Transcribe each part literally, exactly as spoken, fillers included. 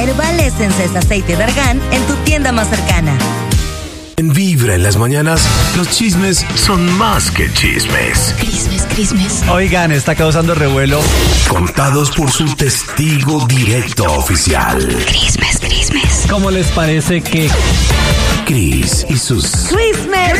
Herbal Essence es aceite de argán en tu tienda más cercana. En Vibra en las mañanas, los chismes son más que chismes. Crismes, crismes. Oigan, está causando revuelo. Contados por su testigo directo oficial. Crismes, crismes. ¿Cómo les parece que Cris y sus... ¡Crismes!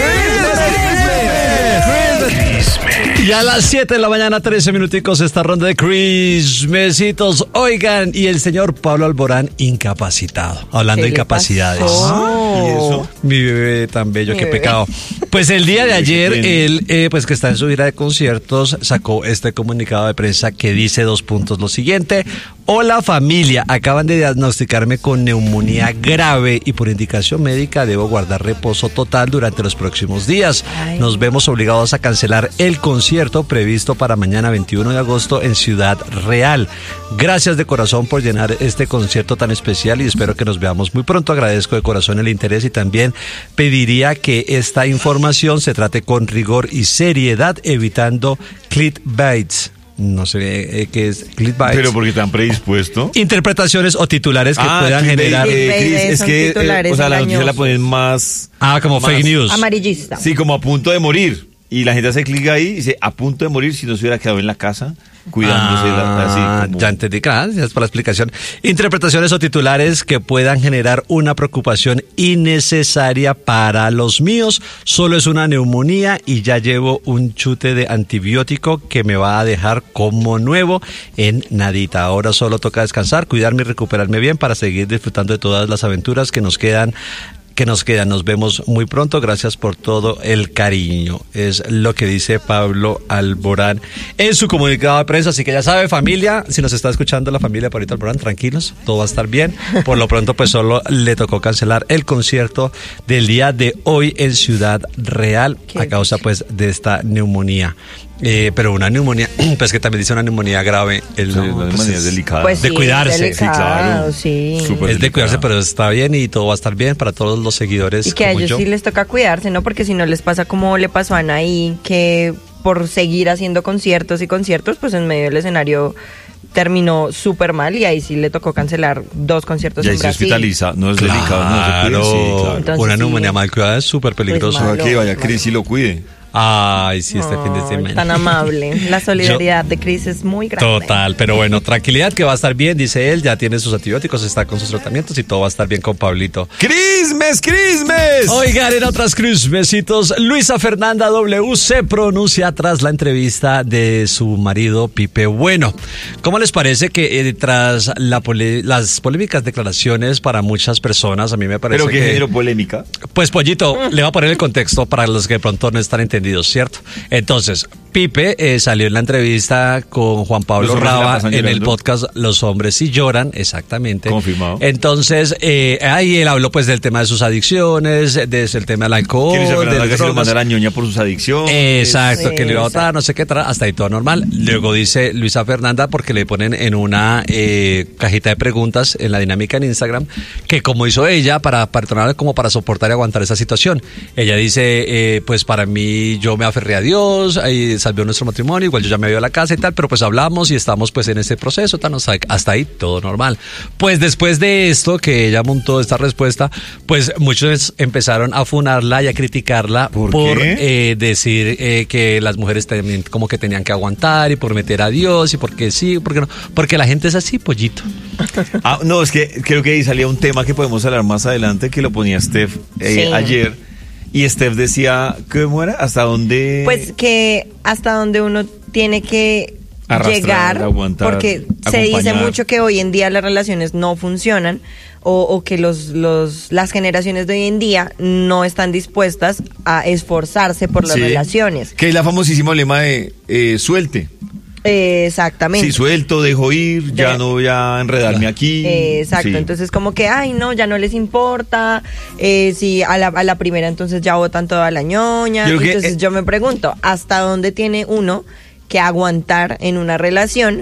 Y a las siete de la mañana, trece minuticos, esta ronda de Crismesitos. Oigan, y el señor Pablo Alborán incapacitado. Hablando de incapacidades. ¿Y eso? Mi bebé tan bello, Mi qué bebé. pecado. Pues el día de ayer, tiene? él, eh, pues que está en su gira de conciertos, sacó este comunicado de prensa que dice dos puntos lo siguiente. Hola familia, acaban de diagnosticarme con neumonía grave y por indicación médica debo guardar reposo total durante los próximos días. Ay. Nos vemos obligados a cancelar el concierto previsto para mañana veintiuno de agosto en Ciudad Real. Gracias de corazón por llenar este concierto tan especial y espero que nos veamos muy pronto. Agradezco de corazón el interés y también pediría que esta información se trate con rigor y seriedad, evitando clickbaits. No sé eh, qué es clickbaits. Pero porque están predispuestos. Interpretaciones o titulares que Ah, puedan clickbait, generar. eh, Cris, Clickbait es son que, eh, titulares o sea, la noticia la engañosos. ponen más... Ah, como más- fake news. Amarillista. Sí, como a punto de morir. Y la gente hace clic ahí y dice, a punto de morir si no se hubiera quedado en la casa, cuidándose. la- Ah, así como... ya entendí, gracias por la explicación. Interpretaciones o titulares que puedan generar una preocupación innecesaria para los míos. Solo es una neumonía y ya llevo un chute de antibiótico que me va a dejar como nuevo en nadita. Ahora solo toca descansar, cuidarme y recuperarme bien para seguir disfrutando de todas las aventuras que nos quedan. que nos queda. Nos vemos muy pronto. Gracias por todo el cariño. Es lo que dice Pablo Alborán en su comunicado de prensa. Así que ya sabe, familia, si nos está escuchando la familia de Pablito Alborán, tranquilos, todo va a estar bien. Por lo pronto, pues solo le tocó cancelar el concierto del día de hoy en Ciudad Real Qué a causa pues de esta neumonía. Eh, pero una neumonía, pues que también dice una neumonía grave. El, Sí, no, de pues manera es- delicada. Pues De sí, cuidarse, sí, delicado, claro. sí. Súper. es de cuidarse, pero está bien y todo va a estar bien para todos los seguidores. Y que a como ellos yo. sí les toca cuidarse, ¿no? Porque si no les pasa como le pasó a Anaí, que por seguir haciendo conciertos y conciertos, pues en medio del escenario terminó súper mal y ahí sí le tocó cancelar dos conciertos Y ahí en se Brasil. hospitaliza, no es delicado, no se Claro, cuida. Sí, claro. Entonces, una sí. neumonía mal cuidada es súper peligroso. Pues, Ojalá que vaya Cris y lo cuide. Ay, sí, este fin de Ay, semana. tan amable. La solidaridad de Cris es muy grande. Total, pero bueno, tranquilidad que va a estar bien, dice él, ya tiene sus antibióticos, está con sus tratamientos y todo va a estar bien con Pablito. ¡Crismes, crismes! Oigan, en otras crismesitos, Luisa Fernanda W se pronuncia tras la entrevista de su marido Pipe Bueno. ¿Cómo les parece que eh, tras la pole- las polémicas declaraciones para muchas personas, a mí me parece Pero qué que... género polémica. Pues Pollito, le va a poner el contexto para los que de pronto no están entendidos, ¿cierto? Entonces, Pipe eh, salió en la entrevista con Juan Pablo Los hombres se la Raba pasan en el llorando. podcast Los hombres sí lloran, exactamente. Confirmado. Entonces, eh, ahí él habló pues del tema de sus adicciones, del tema del alcohol, Que Luisa de Fernanda las que se lo drogas. manda a la ñoña por sus adicciones. Exacto, que le iba a Exacto. votar, no sé qué, tra- hasta ahí todo normal. Luego dice Luisa Fernanda, porque le ponen en una eh, cajita de preguntas en la dinámica en Instagram, que como hizo ella para perdonar, como para soportar y aguantar esa situación. Ella dice, eh, pues para mí yo me aferré a Dios, ahí salvó nuestro matrimonio, igual yo ya me había ido a la casa y tal, pero pues hablamos y estamos pues en este proceso, tal, no sé, hasta ahí todo normal. Pues después de esto, que ella montó esta respuesta, pues muchos empezaron a funarla y a criticarla ¿Por por qué? eh, decir eh, que las mujeres también como que tenían que aguantar y por meter a Dios y porque sí, porque no, porque la gente es así, Pollito. Ah, no, es que creo que ahí salía un tema que podemos hablar más adelante, que lo ponía Steph eh, Sí. ayer. Y Steph decía, ¿cómo era? ¿Hasta dónde? Pues que hasta donde uno tiene que Arrastrar, llegar, aguantar, porque se dice acompañar. mucho que hoy en día las relaciones no funcionan o, o que los, los las generaciones de hoy en día no están dispuestas a esforzarse por las Sí. relaciones. Que es la famosísima lema de eh, suelte. Eh, exactamente. Sí, suelto, dejo ir, ya De- no voy a enredarme aquí. Eh, exacto, Sí. entonces como que, ay, no, ya no les importa, eh, si a la, a la primera entonces ya botan toda la ñoña, Yo creo que, entonces eh, yo me pregunto, ¿hasta dónde tiene uno que aguantar en una relación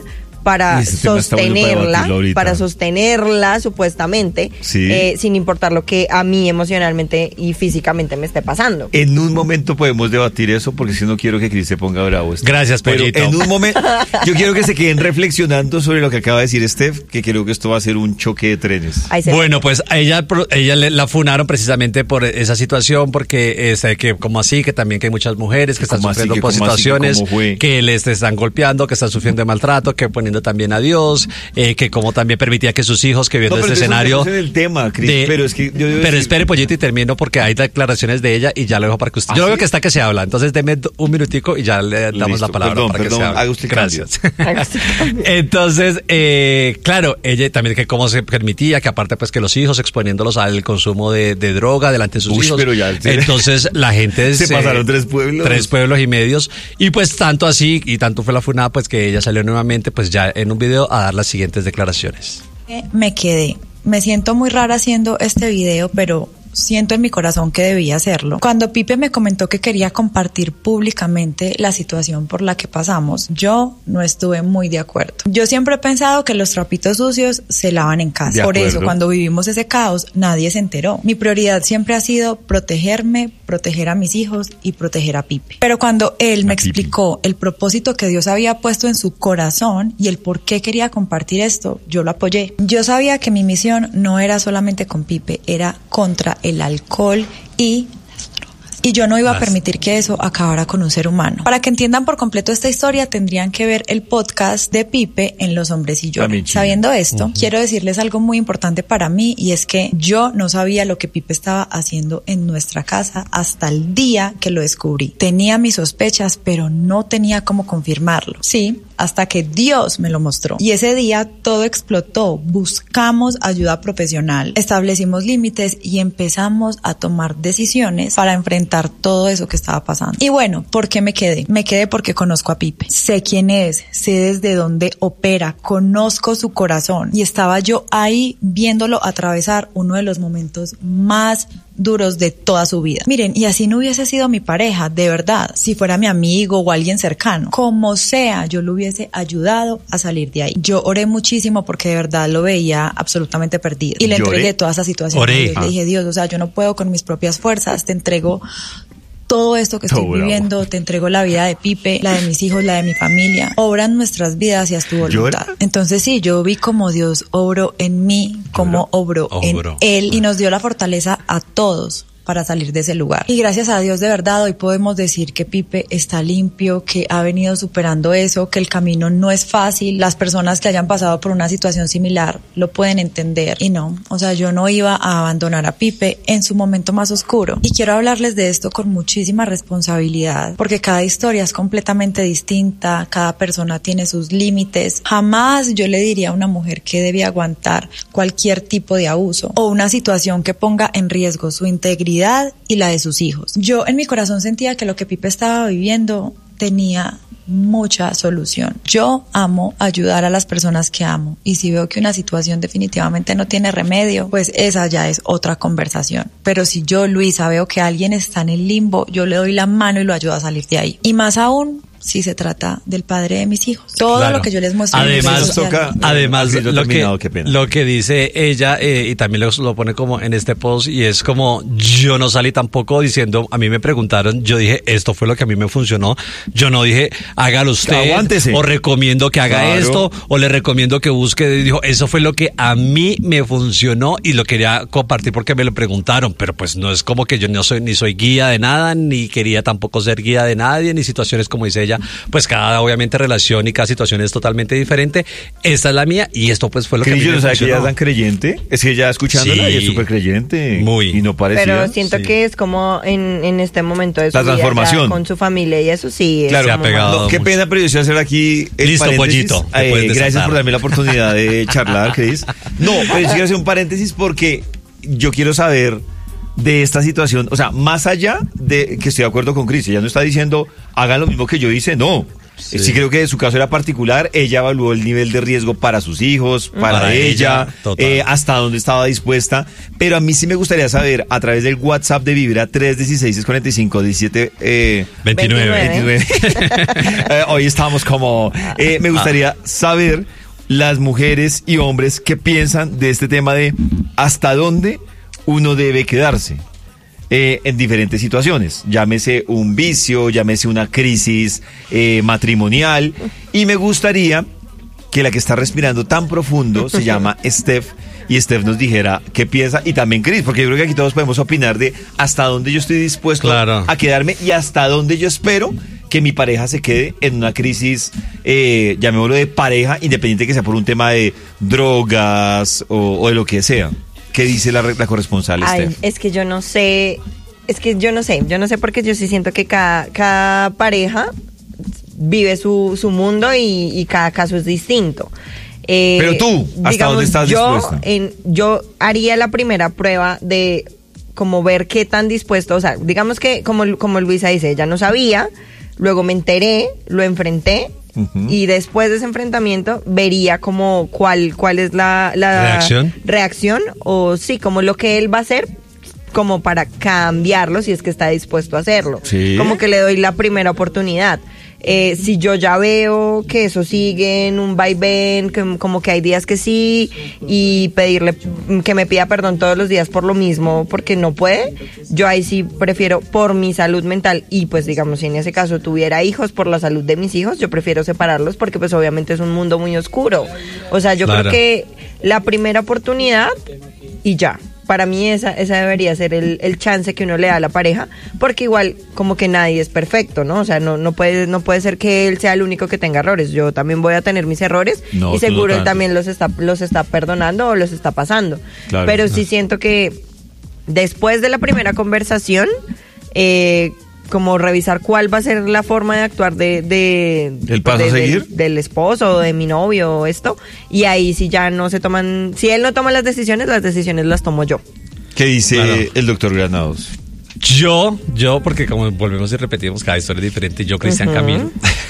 para Y ese tema está bueno para sostenerla, debatirlo ahorita. para sostenerla supuestamente, Sí. eh, sin importar lo que a mí emocionalmente y físicamente me esté pasando. En un momento podemos debatir eso, porque si no quiero que Cris se ponga bravo. Gracias, Pero Pollito. en un momento, yo quiero que se queden reflexionando sobre lo que acaba de decir Steph, que creo que esto va a ser un choque de trenes. Ahí se- Bueno, pues a ella, pro- ella le- la funaron precisamente por esa situación, porque eh, sé que como así, que también que hay muchas mujeres que están ¿Cómo así? sufriendo ¿Que por cómo así? situaciones, ¿Cómo fue? que les están golpeando, que están sufriendo de maltrato, que poniendo también a Dios, eh, que como también permitía que sus hijos que viendo No, pero este entonces escenario... no en el tema, Cris, de- pero es que yo debo pero decir- espere, Pollito, y termino porque hay declaraciones de ella y ya lo dejo para que usted... ¿Ah, Yo sí? veo que está que se habla, entonces deme do- un minutico y ya le damos Listo, la palabra perdón, para perdón, que se hable. haga usted el Gracias. Haga usted el cambio. Entonces, eh, claro, ella también que cómo se permitía, que aparte pues que los hijos exponiéndolos al consumo de, de droga delante de sus Uy, hijos. pero ya- Entonces la gente Se pasaron tres pueblos. Tres pueblos y medios. Y pues tanto así, y tanto fue la funada, pues que ella salió nuevamente pues ya en un video a dar las siguientes declaraciones. Me quedé. Me siento muy rara haciendo este video, pero siento en mi corazón que debía hacerlo. Cuando Pipe me comentó que quería compartir públicamente la situación por la que pasamos, yo no estuve muy de acuerdo. Yo siempre he pensado que los trapitos sucios se lavan en casa. De Por eso, acuerdo. cuando vivimos ese caos, nadie se enteró. Mi prioridad siempre ha sido protegerme, proteger a mis hijos y proteger a Pipe. Pero cuando él me A Pipe. explicó el propósito que Dios había puesto en su corazón y el por qué quería compartir esto, yo lo apoyé. Yo sabía que mi misión no era solamente con Pipe, era contra el alcohol y y yo no iba a Las- permitir que eso acabara con un ser humano. Para que entiendan por completo esta historia, tendrían que ver el podcast de Pipe en Los Hombres y Yo. También chido. Sabiendo esto, quiero decirles algo muy importante para mí, y es que yo no sabía lo que Pipe estaba haciendo en nuestra casa hasta el día que lo descubrí. Tenía mis sospechas, pero no tenía cómo confirmarlo. Sí, hasta que Dios me lo mostró. Y ese día todo explotó. Buscamos ayuda profesional, establecimos límites y empezamos a tomar decisiones para enfrentar todo eso que estaba pasando. Y bueno, ¿por qué me quedé? Me quedé porque conozco a Pipe. Sé quién es, sé desde dónde opera, conozco su corazón. Y estaba yo ahí viéndolo atravesar uno de los momentos más duros de toda su vida. Miren, y así no hubiese sido mi pareja, de verdad, si fuera mi amigo o alguien cercano, como sea, yo lo hubiese ayudado a salir de ahí. Yo oré muchísimo porque de verdad lo veía absolutamente perdido. Y le ¿Lloré? entregué toda esa situación. Oré. a Dios. Ah. Le dije, Dios, o sea, yo no puedo con mis propias fuerzas, te entrego todo esto que estoy Todo bravo. viviendo, te entrego la vida de Pipe, la de mis hijos, la de mi familia. Obra en nuestras vidas y haz tu voluntad. ¿Llora? Entonces sí, yo vi como Dios obró en mí, como obró en Obró. él, y nos dio la fortaleza a todos para salir de ese lugar. Y gracias a Dios, de verdad, hoy podemos decir que Pipe está limpio, que ha venido superando eso, que el camino no es fácil. Las personas que hayan pasado por una situación similar lo pueden entender. Y no, o sea, yo no iba a abandonar a Pipe en su momento más oscuro. Y quiero hablarles de esto con muchísima responsabilidad, porque cada historia es completamente distinta, cada persona tiene sus límites. Jamás yo le diría a una mujer que debe aguantar cualquier tipo de abuso o una situación que ponga en riesgo su integridad y la de sus hijos. Yo en mi corazón sentía que lo que Pipe estaba viviendo tenía mucha solución. Yo amo ayudar a las personas que amo, y si veo que una situación definitivamente no tiene remedio, pues esa ya es otra conversación. Pero si yo, Luisa, veo que alguien está en el limbo, yo le doy la mano y lo ayudo a salir de ahí. Y más aún si se trata del padre de mis hijos. Todo Claro. lo que yo les muestro en Además, redes nos toca- sociales. Además, Sí, yo he lo, terminado, que, qué pena. lo que dice ella, eh, y también lo, lo pone como en este post, y es como, yo no salí tampoco diciendo, a mí me preguntaron, yo dije, esto fue lo que a mí me funcionó, yo no dije, hágalo usted, Aguántese. o recomiendo que haga Claro. esto, o le recomiendo que busque, dijo, eso fue lo que a mí me funcionó, y lo quería compartir porque me lo preguntaron, pero pues no es como que yo no soy, ni soy guía de nada, ni quería tampoco ser guía de nadie, ni situaciones como dice ella, pues cada obviamente relación y cada situación es totalmente diferente. Esta es la mía y esto pues fue lo que a mí Cris, yo me no sabía que ella funcionó. es tan creyente. Es que ella escuchándola Sí. y es súper creyente. Muy. Y no parecía. Pero siento sí. que es como en, en este momento de su La vida, transformación. ya con su familia, y eso sí es Claro, Se ha como pegado. No, qué mucho. pena, pero yo voy a hacer aquí el Listo, paréntesis. Pollito, te Eh, puedes gracias desatar. por darme la oportunidad de charlar, Cris. No, pero sí quiero hacer un paréntesis porque yo quiero saber de esta situación, o sea, más allá de que estoy de acuerdo con Cris, ella no está diciendo hagan lo mismo que yo hice, no. Sí. sí creo que su caso era particular, ella evaluó el nivel de riesgo para sus hijos, para, para ella, ella eh, hasta dónde estaba dispuesta, pero a mí sí me gustaría saber, a través del WhatsApp de Vibra tres uno seis, seis cuatro cinco, uno siete eh, veintinueve. veintinueve. eh, hoy estamos como, eh, me gustaría saber las mujeres y hombres que piensan de este tema de hasta dónde uno debe quedarse. Eh, en diferentes situaciones, llámese un vicio, llámese una crisis eh, matrimonial, y me gustaría que la que está respirando tan profundo se llama Steph, y Steph nos dijera qué piensa, y también Cris, porque yo creo que aquí todos podemos opinar de hasta dónde yo estoy dispuesto claro. a quedarme y hasta dónde yo espero que mi pareja se quede en una crisis, eh, llamémoslo de pareja, independiente que sea por un tema de drogas o, o de lo que sea. ¿Qué dice la, la corresponsal, Ay, Steph? Es que yo no sé, es que yo no sé, yo no sé porque yo sí siento que cada, cada pareja vive su, su mundo y, y cada caso es distinto. Eh, Pero tú, ¿hasta digamos, dónde estás yo, dispuesta? En, yo haría la primera prueba de como ver qué tan dispuesto, o sea, digamos que como, como Luisa dice, ella no sabía, luego me enteré, lo enfrenté. Uh-huh. Y después de ese enfrentamiento vería como cuál cuál es la, la reacción reacción o sí, como lo que él va a hacer como para cambiarlo si es que está dispuesto a hacerlo. ¿Sí? Como que le doy la primera oportunidad. Eh, si yo ya veo que eso sigue en un vaivén, que, como que hay días que sí, y pedirle que me pida perdón todos los días por lo mismo, porque no puede, yo ahí sí prefiero, por mi salud mental, y pues digamos, si en ese caso tuviera hijos, por la salud de mis hijos, yo prefiero separarlos, porque pues obviamente es un mundo muy oscuro. O sea, yo claro. creo que la primera oportunidad, y ya. Para mí esa esa debería ser el, el chance que uno le da a la pareja, porque igual como que nadie es perfecto, ¿no? O sea, no no puede no puede ser que él sea el único que tenga errores. Yo también voy a tener mis errores no, y seguro no él también los está los está perdonando o los está pasando. Claro, Pero sí siento que después de la primera conversación, eh, como revisar cuál va a ser la forma de actuar de, de el paso de, a seguir del, del esposo, de mi novio o esto, y ahí si ya no se toman, si él no toma las decisiones, las decisiones las tomo yo. ¿Qué dice claro. el doctor Granados? Yo, yo, porque como volvemos y repetimos, cada historia es diferente, yo, Cristian uh-huh. Camilo,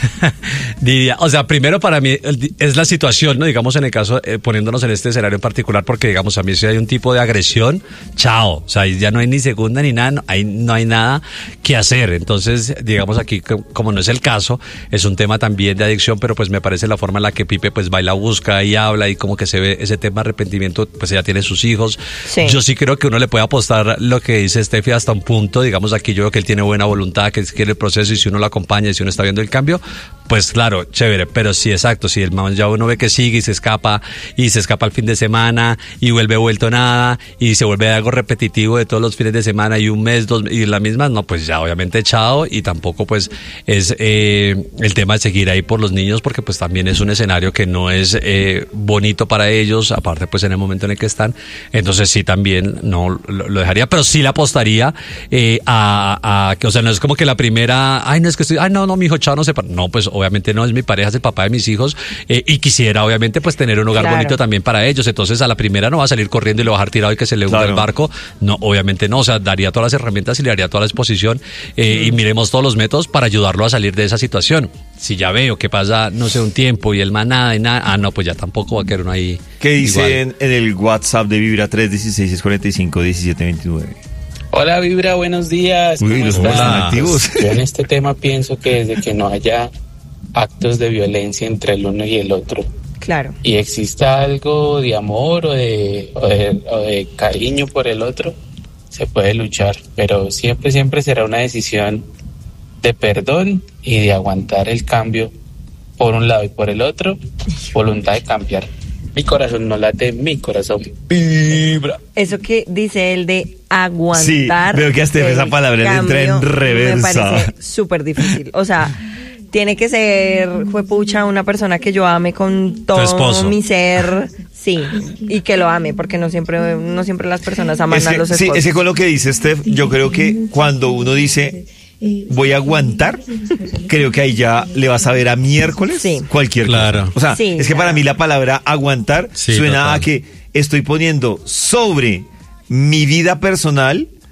diría, o sea, primero para mí es la situación, ¿no? Digamos en el caso, eh, poniéndonos en este escenario en particular, porque digamos a mí si hay un tipo de agresión, chao, o sea, ya no hay ni segunda ni nada, no hay, no hay nada que hacer. Entonces, digamos aquí, como no es el caso, es un tema también de adicción, pero pues me parece la forma en la que Pipe pues baila, busca y habla y como que se ve ese tema de arrepentimiento, pues ella tiene sus hijos. Sí. Yo sí creo que uno le puede apostar lo que dice Steffi hasta un punto. Digamos aquí yo creo que él tiene buena voluntad, que quiere el proceso y si uno lo acompaña y si uno está viendo el cambio, pues claro, chévere, pero sí, exacto, si el man ya uno ve que sigue y se escapa y se escapa el fin de semana y vuelve vuelto nada y se vuelve algo repetitivo de todos los fines de semana y un mes, dos y la misma, no, pues ya obviamente chao y tampoco pues es eh, el tema de seguir ahí por los niños porque pues también es un escenario que no es eh, bonito para ellos, aparte pues en el momento en el que están, entonces sí también no lo, lo dejaría, pero sí le apostaría Eh, a, a que, o sea, no es como que la primera, ay, no es que estoy, ay, no, no, mi hijo, chao, no sé, no, pues obviamente no es mi pareja, es el papá de mis hijos, eh, y quisiera obviamente pues tener un hogar claro. bonito también para ellos, entonces a la primera no va a salir corriendo y lo va a dejar tirado y que se le hunda claro. el barco, no, obviamente no, o sea, daría todas las herramientas y le daría toda la exposición, eh, mm. y miremos todos los métodos para ayudarlo a salir de esa situación. Si ya veo que pasa, no sé, un tiempo y el man nada y nada, ah, no, pues ya tampoco va a quedar uno ahí. ¿Qué dicen en el WhatsApp de Vibra tres uno seis, seis cuatro cinco, uno siete dos nueve? Hola Vibra, buenos días. Uy, los hombres están activos. Yo en este tema pienso que desde que no haya actos de violencia entre el uno y el otro, claro, y exista algo de amor o de, o de, o de cariño por el otro, se puede luchar, pero siempre, siempre será una decisión de perdón y de aguantar el cambio por un lado y por el otro, voluntad de cambiar. Mi corazón no late, mi corazón vibra. Eso que dice él de aguantar. Sí, veo que hasta esa palabra le entra en reversa. Me parece súper difícil. O sea, tiene que ser, juepucha, una persona que yo ame con todo mi ser. Sí, y que lo ame, porque no siempre, no siempre las personas aman es que, a los esposos. Sí, es que con lo que dice Steph, yo creo que cuando uno dice voy a aguantar, creo que ahí ya le vas a ver a miércoles sí. cualquier claro. cosa. O sea, sí, es que claro. para mí la palabra aguantar sí, suena total. A que estoy poniendo sobre mi vida personal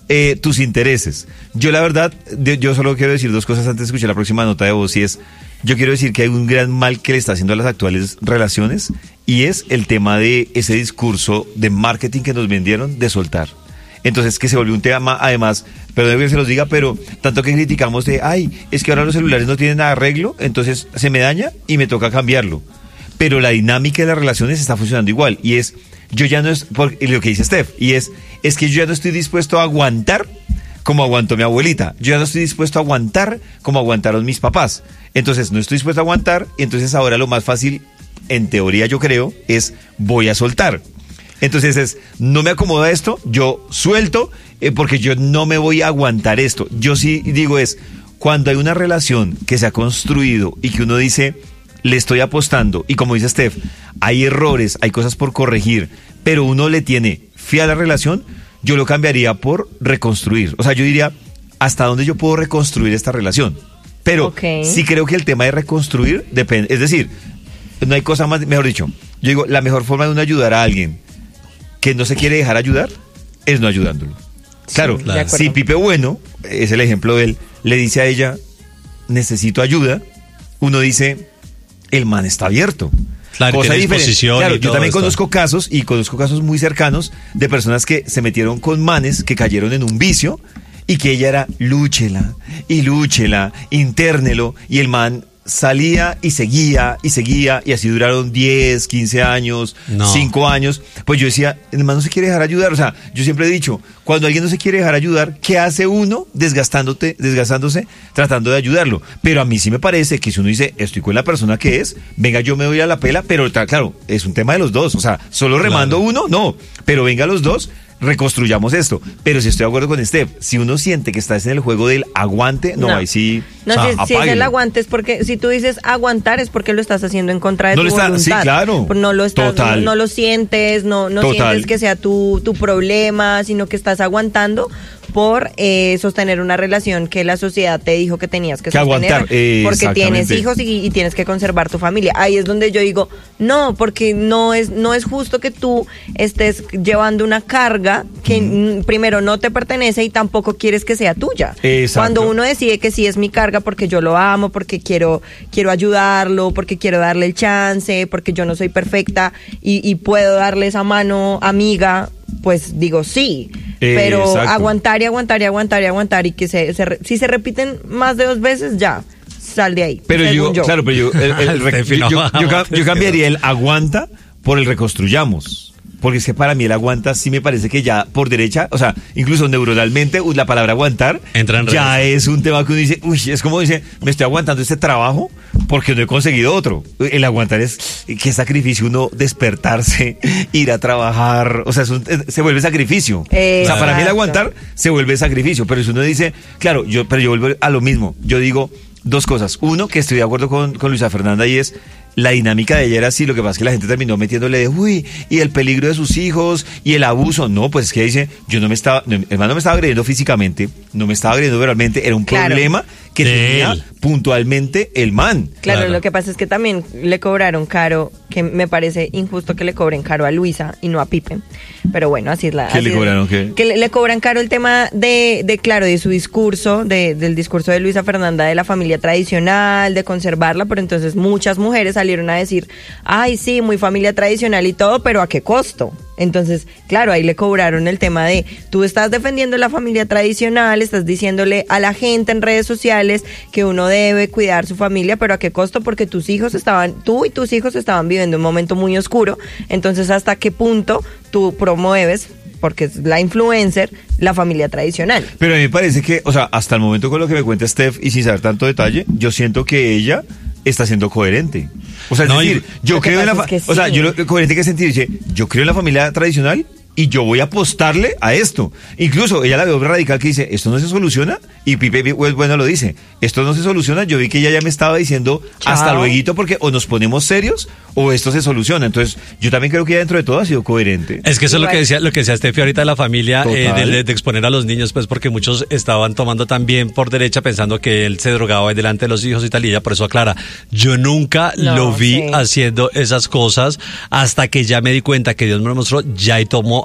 eh, tus intereses. Yo la verdad, de, yo solo quiero decir dos cosas antes de escuchar la próxima nota de voz, y es, yo quiero decir que hay un gran mal que le está haciendo a las actuales relaciones, y es el tema de ese discurso de marketing que nos vendieron de soltar. Entonces, que se volvió un tema, además, perdón que se los diga, pero tanto que criticamos de, ay, es que ahora los celulares no tienen arreglo, entonces se me daña y me toca cambiarlo. Pero la dinámica de las relaciones está funcionando igual, y es, yo ya no es, por, lo que dice Steph, y es, es que yo ya no estoy dispuesto a aguantar como aguantó mi abuelita, yo ya no estoy dispuesto a aguantar como aguantaron mis papás. Entonces, no estoy dispuesto a aguantar, y entonces ahora lo más fácil, en teoría yo creo, es voy a soltar. Entonces es, no me acomoda esto, yo suelto, eh, porque yo no me voy a aguantar esto. Yo sí digo es, cuando hay una relación que se ha construido y que uno dice, le estoy apostando, y como dice Steph, hay errores, hay cosas por corregir, pero uno le tiene fe a la relación, yo lo cambiaría por reconstruir. O sea, yo diría, ¿hasta dónde yo puedo reconstruir esta relación? Pero okay. Sí creo que el tema de reconstruir depende, es decir, no hay cosa más, mejor dicho, yo digo, la mejor forma de uno ayudar a alguien que no se quiere dejar ayudar es no ayudándolo. Sí, claro, claro. Si Pipe Bueno, es el ejemplo de él, le dice a ella, necesito ayuda, uno dice, el man está abierto. Claro, cosa diferente. Claro, yo también esto. conozco casos, y conozco casos muy cercanos, de personas que se metieron con manes que cayeron en un vicio, y que ella era, lúchela, y lúchela, internelo, y el man salía y seguía y seguía, y así duraron diez, quince años, no. cinco años. Pues yo decía, el man no se quiere dejar ayudar. O sea, yo siempre he dicho, cuando alguien no se quiere dejar ayudar, ¿qué hace uno desgastándote, desgastándose, tratando de ayudarlo? Pero a mí sí me parece que si uno dice, estoy con la persona que es, venga, yo me doy a la pela, pero claro, es un tema de los dos. O sea, solo remando claro. uno, no, pero venga los dos, reconstruyamos esto. Pero si estoy de acuerdo con Steph, si uno siente que estás en el juego del aguante, no, no. ahí sí. No, o sea, si, si es el aguante, es porque, si tú dices aguantar, es porque lo estás haciendo en contra de no tu está, voluntad. Sí, claro. No lo estás, Total. no, no lo sientes, no, no sientes que sea tu, tu problema, sino que estás aguantando por eh, sostener una relación que la sociedad te dijo que tenías que, que sostener. Aguantar, eh, porque tienes hijos y, y tienes que conservar tu familia. Ahí es donde yo digo, no, porque no es, no es justo que tú estés llevando una carga que mm. primero no te pertenece y tampoco quieres que sea tuya. Exacto. Cuando uno decide que sí es mi carga porque yo lo amo, porque quiero, quiero ayudarlo, porque quiero darle el chance, porque yo no soy perfecta y, y puedo darle esa mano amiga, pues digo sí. Eh, pero exacto. aguantar y aguantar y aguantar y aguantar y que se, se si se repiten más de dos veces, ya, sal de ahí. Pero yo, yo, claro, pero yo, el, el, el, yo, yo, yo, yo cambiaría el aguanta por el reconstruyamos. Porque es que para mí el aguanta sí me parece que ya por derecha, o sea, incluso neuronalmente la palabra aguantar entra en ya redes. Es un tema que uno dice, uy, es como dice, me estoy aguantando este trabajo porque no he conseguido otro. El aguantar es qué sacrificio uno despertarse, ir a trabajar, o sea, es un, se vuelve sacrificio. Exacto. O sea, para mí el aguantar se vuelve sacrificio, pero si uno dice, claro, yo, pero yo vuelvo a lo mismo, yo digo dos cosas. Uno, que estoy de acuerdo con, con Luisa Fernanda, y es la dinámica de ella era así, lo que pasa es que la gente terminó metiéndole de, uy, y el peligro de sus hijos, y el abuso. No, pues es que dice, yo no me estaba, no, hermano, no me estaba agrediendo físicamente, no me estaba agrediendo verbalmente, era un claro. problema que de tenía él. puntualmente el man. Claro, claro, lo que pasa es que también le cobraron caro, que me parece injusto que le cobren caro a Luisa y no a Pipe. Pero bueno, así es la... ¿Qué así le cobraron? Es, ¿Qué? Que le, le cobran caro el tema de, de, claro, de su discurso, de, del discurso de Luisa Fernanda de la familia tradicional, de conservarla, pero entonces muchas mujeres salieron a decir, ay, sí, muy familia tradicional y todo, pero ¿a qué costo? Entonces, claro, ahí le cobraron el tema de, tú estás defendiendo la familia tradicional, estás diciéndole a la gente en redes sociales que uno debe cuidar su familia, pero ¿a qué costo? Porque tus hijos estaban, tú y tus hijos estaban viviendo un momento muy oscuro, entonces ¿hasta qué punto tú promueves, porque es la influencer, la familia tradicional? Pero a mí me parece que, o sea, hasta el momento con lo que me cuenta Steph y sin saber tanto detalle, yo siento que ella está siendo coherente. O sea, es no, decir, yo creo en la, es que o sea, sí. yo lo coherente que sentido dice, yo creo en la familia tradicional y yo voy a apostarle a esto. Incluso ella la veo radical que dice, esto no se soluciona, y Pipe bueno lo dice, esto no se soluciona. Yo vi que ella ya me estaba diciendo Chao. hasta luego, porque o nos ponemos serios o esto se soluciona. Entonces, yo también creo que ella dentro de todo ha sido coherente. Es que eso Igual. es lo que decía, lo que decía Steffi ahorita de la familia, eh, de, de exponer a los niños, pues porque muchos estaban tomando también por derecha pensando que él se drogaba delante de los hijos y tal, y ella por eso aclara, yo nunca No, lo vi sí. haciendo esas cosas hasta que ya me di cuenta que Dios me lo mostró, ya y tomó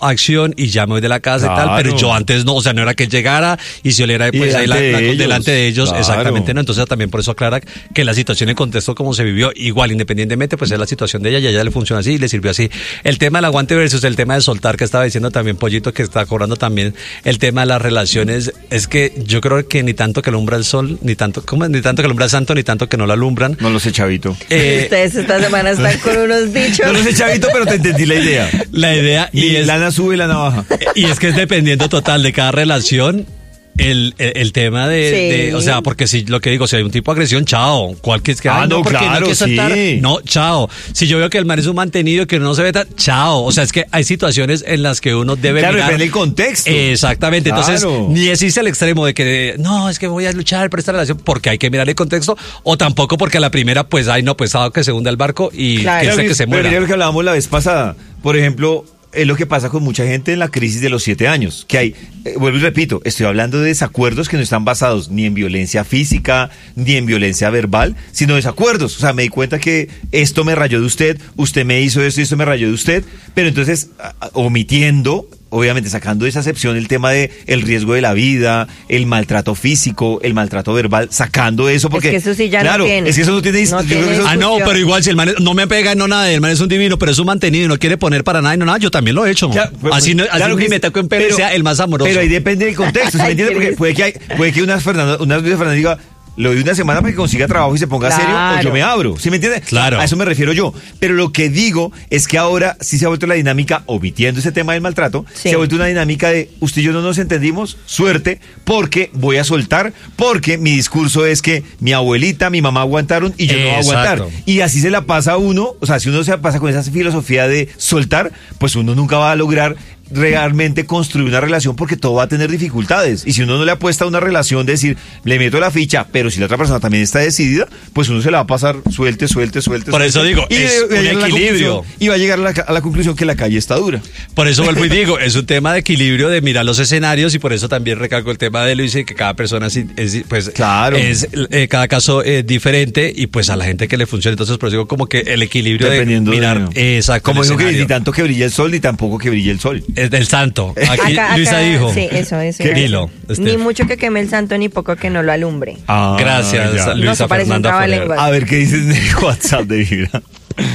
acción y ya me voy de la casa Claro. y tal, pero yo antes no, o sea, no era que él llegara y si oliera Y pues ahí la- delante la- de ellos. delante de ellos, Claro. exactamente, ¿no? Entonces también por eso aclara que la situación en contexto como se vivió, igual independientemente, pues es la situación de ella y a ella le funciona así y le sirvió así. El tema del aguante versus el tema de soltar que estaba diciendo también Pollito, que está cobrando también el tema de las relaciones, es que yo creo que ni tanto que alumbra el sol, ni tanto, ¿cómo? Ni tanto que alumbra el santo, ni tanto que no lo alumbran. No lo sé, chavito. Eh, Ustedes esta semana están con unos dichos. No lo sé, chavito, pero te entendí la idea. la idea y Y es, lana sube la navaja. y es que es dependiendo total de cada relación. El, el, el tema de, Sí. de- o sea, porque si lo que digo, si hay un tipo de agresión, chao. Cualquier que, Ah, ay, no, porque claro, hay que soltar, sí. no, chao. Si yo veo que el man es un mantenido, que no se ve tan, chao. O sea, es que hay situaciones en las que uno debe Claro, mirar. depende del contexto. Exactamente. Entonces, Claro. ni existe el extremo de que, no, es que voy a luchar por esta relación porque hay que mirar el contexto, o tampoco porque a la primera, pues, ay, no, pues, que se hunda el barco y Claro. que, Claro, este que se pero muera. mira lo que hablábamos la vez pasada. Por ejemplo, es lo que pasa con mucha gente en la crisis de los siete años. Que hay, eh, vuelvo y repito, estoy hablando de desacuerdos que no están basados ni en violencia física, ni en violencia verbal, sino desacuerdos. O sea, me di cuenta que esto me rayó de usted, usted me hizo esto y esto me rayó de usted, pero entonces, a- a- omitiendo, obviamente sacando de esa excepción el tema de el riesgo de la vida, el maltrato físico, el maltrato verbal, sacando eso porque que eso sí ya no claro, tiene. es que eso no tiene, No yo creo que tiene eso- Ah, no, discusión. pero igual si el man es- no me pega, no nada, el man es un divino, pero es un mantenido y no quiere poner para nada y no nada, yo también lo he hecho. Claro, pues, así no, claro así que ni me sí, tocó en pelo pero- sea el más amoroso. Pero ahí depende del contexto, ¿sí me Ay, entiende? Porque Cris. puede que, hay, puede que unas Fernando, unas Luisa Fernanda diga, lo doy una semana para que consiga trabajo y se ponga serio, o Claro. yo me abro, ¿sí me entiende? Claro. A eso me refiero yo. Pero lo que digo es que ahora sí se ha vuelto la dinámica, omitiendo ese tema del maltrato, Sí. se ha vuelto una dinámica de, usted y yo no nos entendimos, suerte, porque voy a soltar, porque mi discurso es que mi abuelita, mi mamá aguantaron y yo no voy a aguantar. Exacto. Y así se la pasa a uno, o sea, si uno se pasa con esa filosofía de soltar, pues uno nunca va a lograr realmente construir una relación porque todo va a tener dificultades. Y si uno no le apuesta a una relación de decir, le meto la ficha, pero si la otra persona también está decidida, pues uno se la va a pasar suelte, suelte, suelte. Por eso suelte. digo, es va a un llegar a la equilibrio. conclusión- Y va a llegar a la, a la conclusión que la calle está dura. Por eso vuelvo y digo, es un tema de equilibrio, de mirar los escenarios y por eso también recalco el tema de Luis y que cada persona sí- es, pues, Claro. es eh, cada caso es diferente y pues a la gente que le funciona. Entonces, por eso digo como que el equilibrio Dependiendo de mirar, de... exacto, Como el dijo que escenario. ni tanto que brille el sol, ni tampoco que brille el sol. Es del santo. Aquí Acá- Luisa acá- dijo. Sí, eso, eso. ¿Qué? iba a Dilo, decir. Steph. Ni mucho que queme el santo, ni poco que no lo alumbre. Ah, Gracias, ya. Luisa No, se parece un Fernanda Forero. trabalenguas. A ver qué dices en el WhatsApp de Vibra.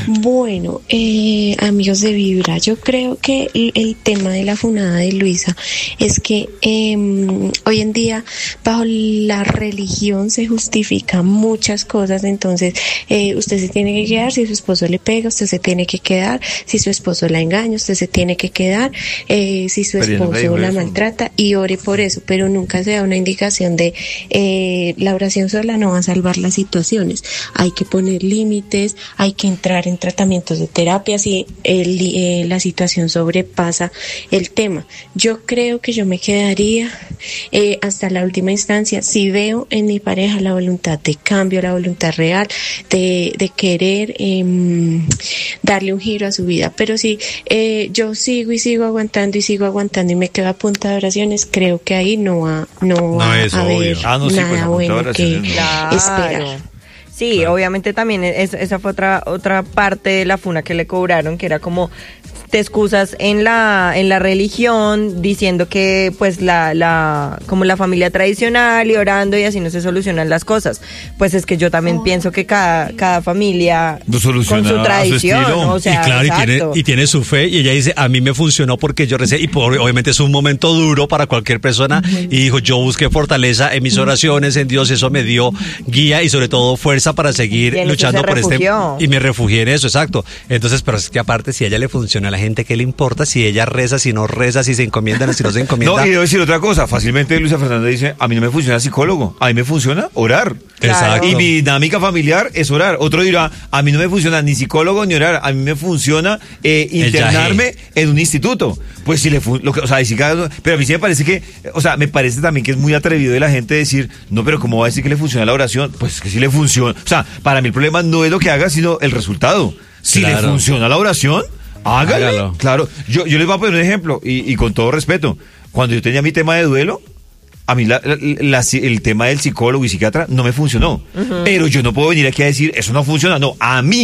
Bueno, eh, amigos de Vibra, yo creo que el, el tema de la funada de Luisa es que eh, hoy en día bajo la religión se justifican muchas cosas, entonces eh, usted se tiene que quedar, si su esposo le pega, usted se tiene que quedar, si su esposo la engaña, usted se tiene que quedar, eh, si su Pero ella no me esposo dijo la eso. maltrata y ore por eso, pero nunca se da una indicación de eh, la oración sola no va a salvar las situaciones, hay que poner límites, hay que entrar en tratamientos de terapia si el, eh, la situación sobrepasa el tema. Yo creo que yo me quedaría eh, hasta la última instancia si veo en mi pareja la voluntad de cambio, la voluntad real de, de querer eh, darle un giro a su vida, pero si eh, yo sigo y sigo aguantando y sigo aguantando y me quedo a punta de oraciones, creo que ahí no va, no va es a haber obvio. Ah, no, sí, pues, a nada punta de bueno oraciones que no. Claro. esperar. Sí, obviamente también es- esa fue otra otra parte de la funa que le cobraron, que era como te excusas en la en la religión diciendo que pues la la como la familia tradicional y orando y así no se solucionan las cosas. Pues es que yo también pienso que cada cada familia Lo soluciona con su a su tradición, estilo. o sea, y claro, y tiene, exacto. y tiene su fe, y ella dice, a mí me funcionó porque yo recé, y por- obviamente es un momento duro para cualquier persona, y dijo, yo busqué fortaleza en mis oraciones, en Dios, eso me dio guía y sobre todo fuerza para seguir Y en eso luchando se por este, refugió. y me refugié en eso, exacto. Entonces, pero es que aparte, si a ella le funciona, a la gente, ¿qué le importa? Si ella reza, si no reza, si se encomienda, si no se encomienda. No, y debo decir otra cosa. Fácilmente Luisa Fernanda dice, a mí no me funciona psicólogo, a mí me funciona orar. Exacto. Y mi dinámica familiar es orar. Otro dirá, a mí no me funciona ni psicólogo ni orar, a mí me funciona eh, El internarme en un instituto. Pues si le fun- lo que, o sea, si cada- pero a mí sí me parece que, o sea, me parece también que es muy atrevido de la gente decir, no, pero ¿cómo va a decir que le funciona la oración? Pues es que sí le funciona. O sea, para mí el problema no es lo que haga, sino el resultado. Si le Claro. funciona la oración, hágale. Hágalo. Claro, yo, yo les voy a poner un ejemplo y, y con todo respeto. Cuando yo tenía mi tema de duelo, a mí la- la- la- el tema del psicólogo y psiquiatra no me funcionó. Pero yo no puedo venir aquí a decir, eso no funciona. No, a mí,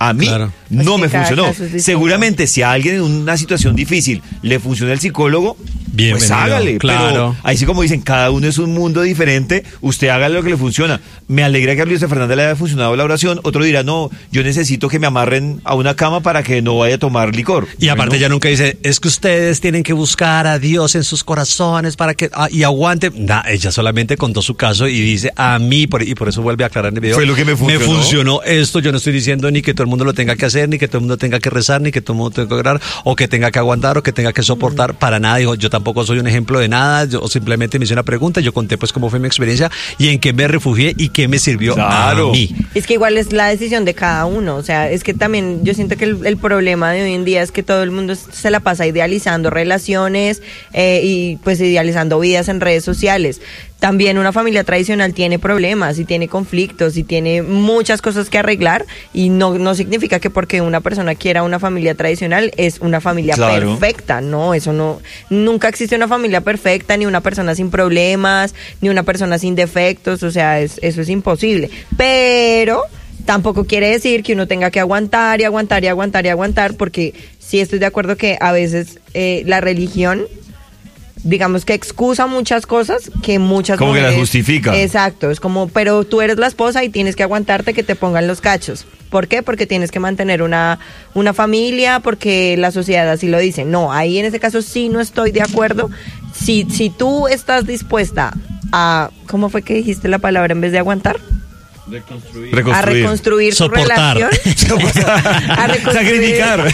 A mí Claro. no Pues me que cada funcionó. caso es distinto. Seguramente si a alguien en una situación difícil le funciona el psicólogo, Bienvenido, pues hágale. claro. Pero ahí sí como dicen, cada uno es un mundo diferente, usted haga lo que le funciona. Me alegra que a Luis Fernanda le haya funcionado la oración. Otro dirá, no, yo necesito que me amarren a una cama para que no vaya a tomar licor. Y aparte Bueno, ella nunca dice, es que ustedes tienen que buscar a Dios en sus corazones para que, ah, y aguante. Nah, ella solamente contó su caso y dice, a mí, por, y por eso vuelve a aclarar en el video. Fue lo que me funcionó. Me funcionó esto, yo no estoy diciendo ni que todo el mundo lo tenga que hacer, ni que todo el mundo tenga que rezar, ni que todo el mundo tenga que orar, o que tenga que aguantar, o que tenga que soportar, para nada. Dijo, yo tampoco soy un ejemplo de nada, yo simplemente me hice una pregunta, yo conté pues cómo fue mi experiencia y en qué me refugié y qué me sirvió Claro. a mí. Es que igual es la decisión de cada uno, o sea, es que también yo siento que el, el problema de hoy en día es que todo el mundo se la pasa idealizando relaciones eh, y pues idealizando vidas en redes sociales. También una familia tradicional tiene problemas y tiene conflictos y tiene muchas cosas que arreglar y no, no significa que porque una persona quiera una familia tradicional es una familia Claro. perfecta, no, eso no, nunca existe una familia perfecta, ni una persona sin problemas, ni una persona sin defectos, o sea, es, eso es imposible, pero tampoco quiere decir que uno tenga que aguantar y aguantar y aguantar y aguantar, porque sí estoy de acuerdo que a veces eh, la religión, digamos que excusa muchas cosas que muchas Como que las mujeres- justifica. Exacto, es como, pero tú eres la esposa y tienes que aguantarte que te pongan los cachos. ¿Por qué? Porque tienes que mantener una, una familia, porque la sociedad así lo dice. No, ahí en ese caso sí no estoy de acuerdo. Si, si tú estás dispuesta a, ¿cómo fue que dijiste la palabra en vez de aguantar? reconstruir. A reconstruir su Soportar. relación. a reconstruir, Sacrificar.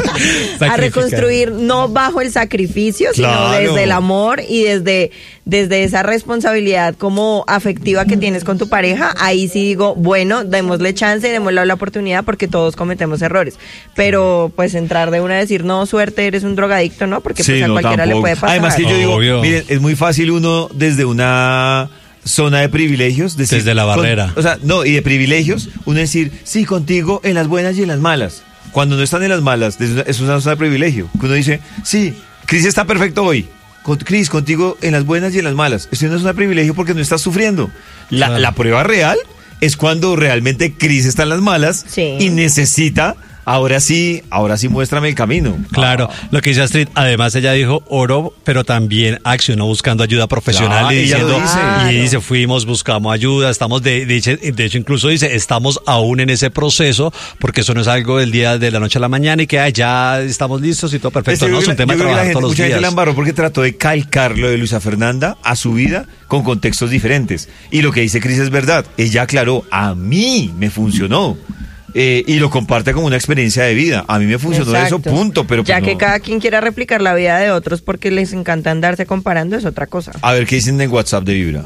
a reconstruir no bajo el sacrificio, Claro. sino desde el amor y desde, desde esa responsabilidad como afectiva que tienes con tu pareja. Ahí sí digo, bueno, démosle chance, démosle la oportunidad porque todos cometemos errores. Pero pues entrar de una a decir, no, suerte, eres un drogadicto, ¿no? Porque Sí, pues a no, cualquiera tampoco. le puede pasar. Además que yo digo, Obvio. miren, es muy fácil uno desde una zona de privilegios decir, Desde la con- barrera. o sea, no, y de privilegios, uno decir, sí, contigo en las buenas y en las malas. Cuando no están en las malas, es una, es una zona de privilegio. Que uno dice, sí, Cris está perfecto hoy. Con, Cris, contigo en las buenas y en las malas. Esto no es un privilegio porque no estás sufriendo. La, Claro. la prueba real es cuando realmente Cris está en las malas Sí. y necesita, ahora sí, ahora sí muéstrame el camino. Claro, lo que dice Astrid, además ella dijo oró, pero también accionó buscando ayuda profesional Claro, y ella lo diciendo, dice. y dice, fuimos, buscamos ayuda, estamos de, de, hecho, de hecho incluso dice, estamos aún en ese proceso, porque eso no es algo del día de la noche a la mañana y que ay, ya estamos listos y todo perfecto, Este, no, yo es un creo que tema la- de yo creo que la trabajar gente- todos los mucha gente la días. embarró porque trató de calcar lo de Luisa Fernanda a su vida con contextos diferentes. Y lo que dice Cris es verdad. Ella aclaró, a mí me funcionó. Eh, y lo comparte como una experiencia de vida. A mí me funcionó Exacto. eso, punto. Pero ya pues que no. cada quien quiera replicar la vida de otros porque les encanta andarse comparando es otra cosa. A ver qué dicen en WhatsApp de Vibra.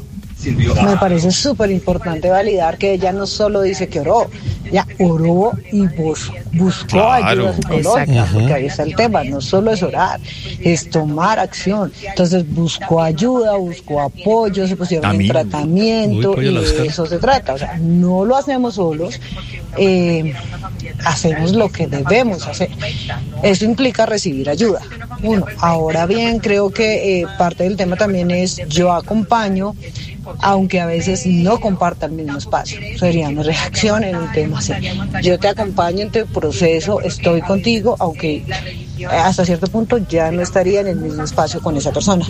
Me parece súper importante validar que ella no solo dice que oró, ella oró y bus- buscó Claro. ayuda psicológica, Exacto. porque ahí está el tema, no solo es orar, es tomar acción. Entonces buscó ayuda, buscó apoyo, se pusieron También. en tratamiento Uy, pollo, y la de Oscar. eso se trata. O sea, no lo hacemos solos, eh, hacemos lo que debemos hacer. Eso implica recibir ayuda. Uno, ahora bien, creo que eh, parte del tema también es yo acompaño, aunque a veces no comparta el mismo espacio. Sería mi reacción en un tema así. Yo te acompaño en tu proceso, estoy contigo, aunque eh, hasta cierto punto ya no estaría en el mismo espacio con esa persona.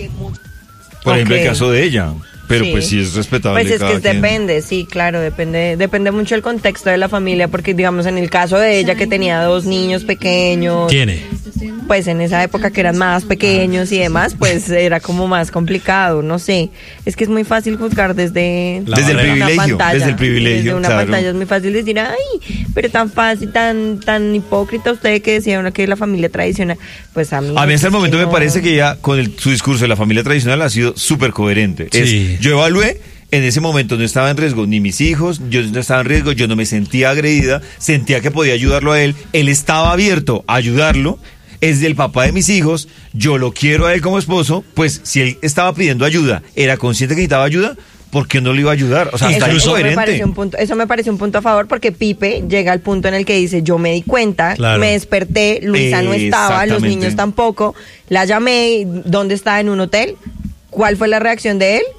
Por ejemplo, el Ok. caso de ella. Pero Sí. pues sí es respetable. Pues es cada que quien. depende, sí, claro, depende depende mucho el contexto de la familia, porque digamos en el caso de ella que tenía dos niños pequeños, Tiene. pues en esa época que eran más pequeños y demás, pues era como más complicado, no sé. Es que es muy fácil juzgar desde, La Desde el barrera. una privilegio, pantalla. desde el privilegio, Desde una claro. pantalla es muy fácil decir, ay, pero tan fácil, tan tan hipócrita usted que decía uno que la familia tradicional. Pues a mí... A mí hasta el es momento que me no. parece que ella, con el- su discurso de la familia tradicional, ha sido súper coherente. Sí. Es, yo evalué, en ese momento no estaba en riesgo ni mis hijos, yo no estaba en riesgo, yo no me sentía agredida, sentía que podía ayudarlo a él, él estaba abierto a ayudarlo, es del papá de mis hijos, yo lo quiero a él como esposo, pues si él estaba pidiendo ayuda, era consciente que necesitaba ayuda, ¿por qué no le iba a ayudar? O sea, Eso, está eso me incoherente. parece un punto, eso me parece un punto a favor porque Pipe llega al punto en el que dice, yo me di cuenta, Claro. me desperté, Luisa no estaba, los Exactamente. niños tampoco, la llamé, ¿dónde está? En un hotel. ¿Cuál fue la reacción de él?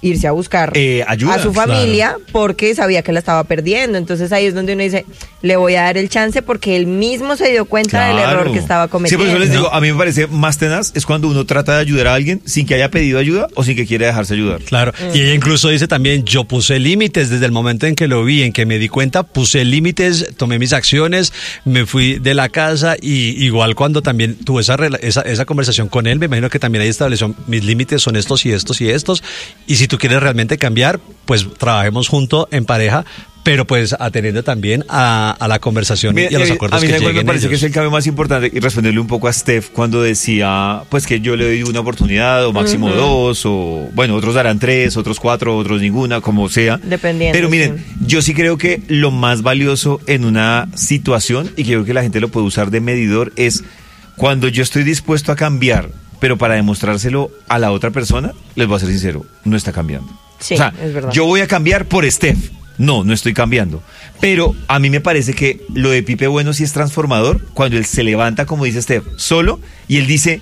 irse a buscar Eh, ayuda, a su familia claro. porque sabía que la estaba perdiendo. Entonces ahí es donde uno dice, le voy a dar el chance porque él mismo se dio cuenta del error que estaba cometiendo. Sí, por eso les digo, a mí me parece más tenaz es cuando uno trata de ayudar a alguien sin que haya pedido ayuda o sin que quiera dejarse ayudar. Claro, y ella incluso dice también, yo puse límites desde el momento en que lo vi, en que me di cuenta, puse límites, tomé mis acciones, me fui de la casa y igual cuando también tuve esa, rela- esa, esa conversación con él, me imagino que también ahí estableció, mis límites son estos y estos y estos, y si tú quieres realmente cambiar, pues trabajemos juntos en pareja, pero pues atendiendo también a, a la conversación Mira, y a los eh, acuerdos a mí que me lleguen parece ellos. que es el cambio más importante y responderle un poco a Steph cuando decía pues que yo le doy una oportunidad o máximo Ujú. dos o bueno, otros darán tres, otros cuatro, otros ninguna, como sea. Dependiendo, Pero miren, sí. yo sí creo que lo más valioso en una situación y que creo que la gente lo puede usar de medidor es cuando yo estoy dispuesto a cambiar, pero para demostrárselo a la otra persona, les voy a ser sincero, no está cambiando. Sí, o sea, es verdad. yo voy a cambiar por Steph. No, no estoy cambiando. Pero a mí me parece que lo de Pipe Bueno sí es transformador cuando él se levanta, como dice Steph, solo y él dice,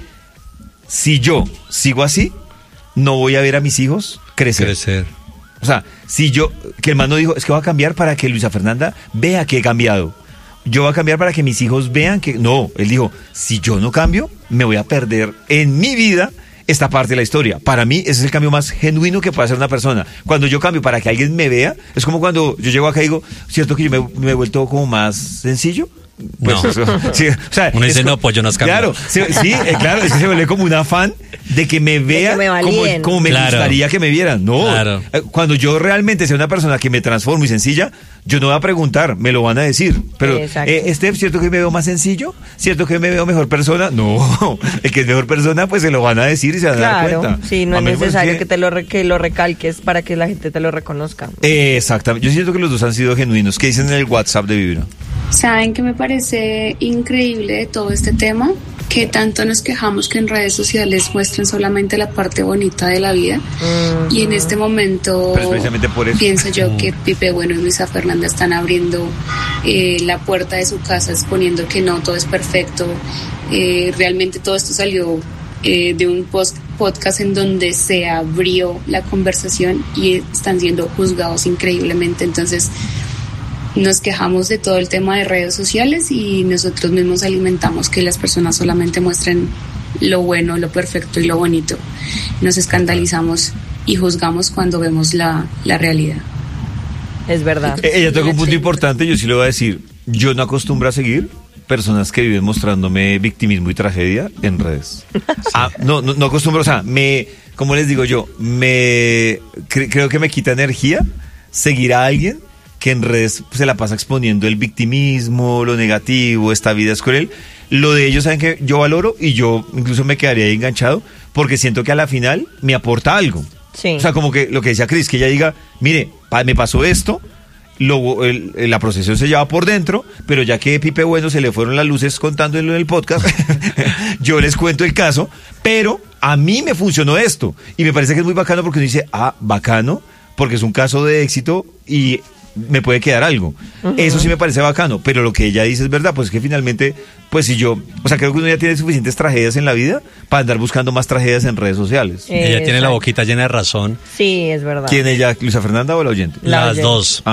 si yo sigo así, no voy a ver a mis hijos crecer. Crecer. O sea, si yo, que el man no dijo, es que voy a cambiar para que Luisa Fernanda vea que he cambiado. Yo voy a cambiar para que mis hijos vean que... No, él dijo, si yo no cambio, me voy a perder en mi vida esta parte de la historia. Para mí, ese es el cambio más genuino que puede hacer una persona. Cuando yo cambio para que alguien me vea, es como cuando yo llego acá y digo, ¿cierto que yo me, me he vuelto como más sencillo? Pues, No. eso, sí, o sea, Uno dice, es no, co- pues yo no has cambiado. Claro, se- sí, eh, claro, es que se vuelve como un afán de que me vea me como, validen. como me Claro. gustaría que me vieran. No, Claro. eh, cuando yo realmente sea una persona que me transformo y sencilla, yo no voy a preguntar, me lo van a decir. Pero, Exacto. eh, Steph, ¿cierto que me veo más sencillo? ¿Cierto que me veo mejor persona? No, el que es mejor persona, pues se lo van a decir y se van a dar Claro, cuenta. sí, no A es mí me parece necesario que te lo, re- que lo recalques para que la gente te lo reconozca. Eh, exactamente, yo siento que los dos han sido genuinos. ¿Qué dicen en el WhatsApp de Vibra? ¿Saben que me parece increíble de todo este tema? Que tanto nos quejamos que en redes sociales muestran solamente la parte bonita de la vida. Y en este momento Pero es precisamente por eso. pienso yo que Pipe Bueno y Luisa Fernanda están abriendo eh, la puerta de su casa, exponiendo que no todo es perfecto. Eh, realmente todo esto salió eh, de un post podcast en donde se abrió la conversación y están siendo juzgados increíblemente. Entonces nos quejamos de todo el tema de redes sociales y nosotros mismos alimentamos que las personas solamente muestren lo bueno, lo perfecto y lo bonito. Nos escandalizamos y juzgamos cuando vemos la, la realidad. Es verdad. Eh, Ella toca un punto importante, yo sí le voy a decir, yo no acostumbro a seguir personas que viven mostrándome victimismo y tragedia en redes. Ah, no, no, no acostumbro, o sea, me, como les digo yo, me cre- creo que me quita energía seguir a alguien que en redes se la pasa exponiendo el victimismo, lo negativo, esta vida es cruel. Lo de ellos saben que yo valoro y yo incluso me quedaría ahí enganchado porque siento que a la final me aporta algo. Sí. O sea, como que lo que decía Cris, que ella diga, mire, pa- me pasó esto, lo, el- el- la procesión se lleva por dentro, pero ya que Pipe Bueno se le fueron las luces contándolo en el podcast, yo les cuento el caso, pero a mí me funcionó esto. Y me parece que es muy bacano porque uno dice, ah, bacano, porque es un caso de éxito y me puede quedar algo. Ujú. Eso sí me parece bacano, pero lo que ella dice es verdad, pues que finalmente, pues si yo, o sea, creo que uno ya tiene suficientes tragedias en la vida para andar buscando más tragedias en redes sociales. Eh, Ella tiene la exacto. boquita llena de razón. Sí, es verdad. ¿Quién ella? ¿Luisa Fernanda o la oyente? La Las oyente. dos.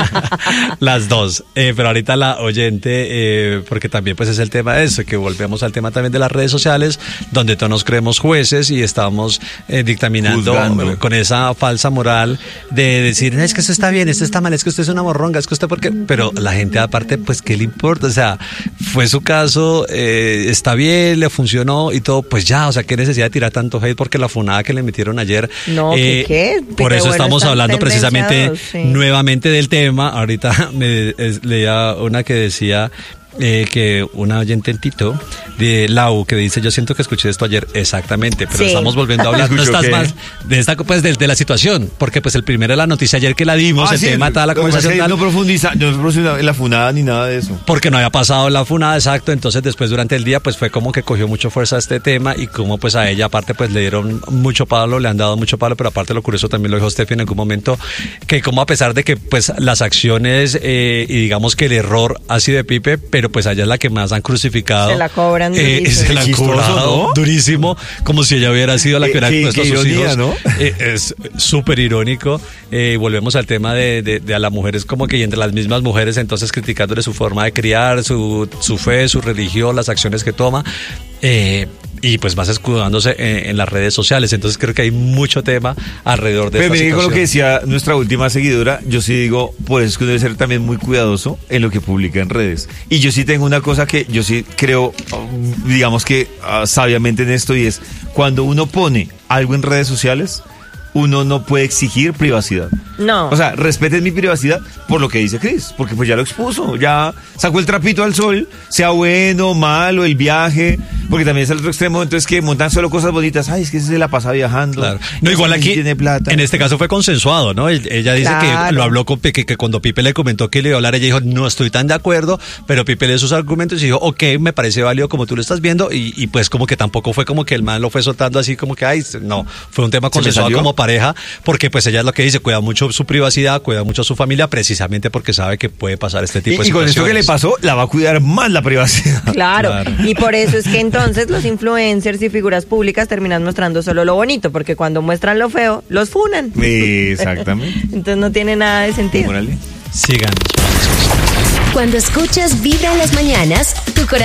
Ah. Las dos. Eh, pero ahorita la oyente, eh, porque también pues es el tema de eso, que volvemos al tema también de las redes sociales, donde todos nos creemos jueces y estamos eh, dictaminando Juzgando. eh, con esa falsa moral de decir, es que esto está bien, esto está mal, es que usted es una morronga, es que usted porque... Pero la gente aparte, pues, ¿qué le importa? O sea, fue su caso, eh, está bien, le funcionó y todo, pues ya, o sea, qué necesidad de tirar tanto hate porque la funada que le metieron ayer... No, ¿qué qué? Por Pipe eso Bueno estamos está hablando precisamente tendenciados, sí. nuevamente del tema. Ahorita me es- leía una que decía eh, que una oyente en Tito de Lau que dice, yo siento que escuché esto ayer, exactamente, pero Sí. estamos volviendo a hablar, no ¿Escuchó estás qué? más de esta pues de, de la situación, porque pues el primero de la noticia ayer que la dimos, Ah, el sí, tema, toda la lo que pasa es conversación que tal, no profundiza, no profundiza en la funada ni nada de eso. porque no había pasado la funada, exacto, entonces después durante el día pues fue como que cogió mucho fuerza este tema y como pues a ella aparte pues le dieron mucho palo, le han dado mucho palo, pero aparte lo curioso también lo dijo Steffi en algún momento, que como a pesar de que pues las acciones eh, y digamos que el error ha sido de Pipe, pero pero pues a ella es la que más han crucificado. Se la cobran eh, durísimo. Se la han Chistoso, cobrado ¿no? durísimo, como si ella hubiera sido la Eh, que hubiera qué- puesto a qué sus ironía, hijos. ¿no? Eh, es súper irónico. Eh, volvemos al tema de, de, de a las mujeres, como que y entre las mismas mujeres, entonces criticándole su forma de criar, su, su fe, su religión, las acciones que toma. Eh, y pues más escudándose en, en las redes sociales. Entonces creo que hay mucho tema alrededor de Pero esta mire, con lo situación. que decía nuestra última seguidora, yo sí digo, por eso es que uno debe ser también muy cuidadoso en lo que publica en redes. Y yo sí tengo una cosa que yo sí creo, um, digamos que uh, sabiamente en esto, y es cuando uno pone algo en redes sociales, uno no puede exigir privacidad. No. O sea, respeten mi privacidad por lo que dice Cris, porque pues ya lo expuso, ya sacó el trapito al sol, sea bueno, malo, el viaje, porque también es el otro extremo, entonces que montan solo cosas bonitas, ay, es que se la pasa viajando. Claro. No, igual ese aquí, tiene plata. en este caso fue consensuado, ¿no? El- Ella dice Claro. que lo habló con Pipe, que cuando Pipe le comentó que le iba a hablar, ella dijo, no estoy tan de acuerdo, pero Pipe le dio sus argumentos y dijo, ok, me parece válido como tú lo estás viendo, y, y pues como que tampoco fue como que el man lo fue soltando así como que, ay, no, fue un tema ¿Se me consensuado salió? como pareja, porque pues ella es lo que dice, cuida mucho su privacidad, cuida mucho a su familia, precisamente porque sabe que puede pasar este tipo Y, de y con esto que le situaciones. pasó, la va a cuidar más la privacidad. Claro. Claro. Y por eso es que entonces los influencers y figuras públicas terminan mostrando solo lo bonito, porque cuando muestran lo feo, los funan. Exactamente. Entonces no tiene nada de sentido. Órale. Síganos. Cuando escuchas Vibra en las mañanas, tu corazón